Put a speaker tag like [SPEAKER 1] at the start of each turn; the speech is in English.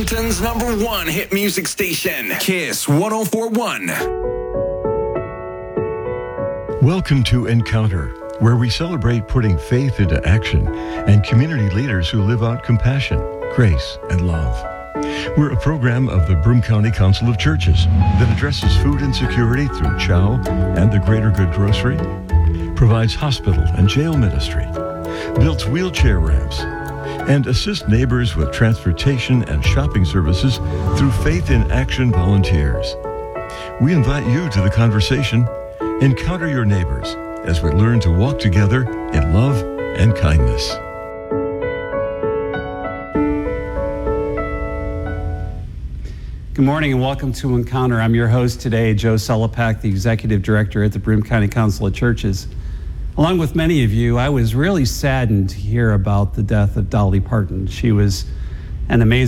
[SPEAKER 1] Bloomington's #1 hit music station, Kiss 104.1.
[SPEAKER 2] Welcome to Encounter, where we celebrate putting faith into action and community leaders who live out compassion, grace, and love. We're a program of the Broome County Council of Churches that addresses food insecurity through CHOW and the Greater Good Grocery, provides hospital and jail ministry, builds wheelchair ramps, and assists neighbors with transportation and shopping services through Faith in Action volunteers. We invite you to the conversation. Encounter your neighbors as we learn to walk together in love and kindness.
[SPEAKER 3] Good morning and welcome to Encounter. I'm your host today, Joe Solopak, the Executive Director at the Broome County Council of Churches. Along with many of you, I was really saddened to hear about the death of Dolly Parton. She was an amazing